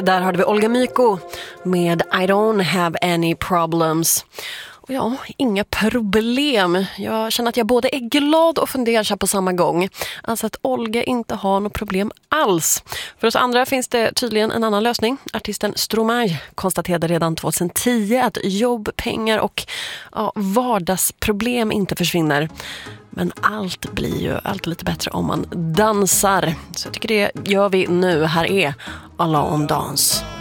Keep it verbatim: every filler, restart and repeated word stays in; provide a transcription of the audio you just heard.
Där hörde vi Olga Myko med I don't have any problems. Och ja, inga problem. Jag känner att jag både är glad och fundersam på samma gång. Alltså att Olga inte har något problem alls. För oss andra finns det tydligen en annan lösning. Artisten Stromae konstaterade redan tjugohundratio att jobb, pengar och ja, vardagsproblem inte försvinner. Men allt blir ju alltid lite bättre om man dansar. Så jag tycker det gör vi nu. Här är Alla om dans.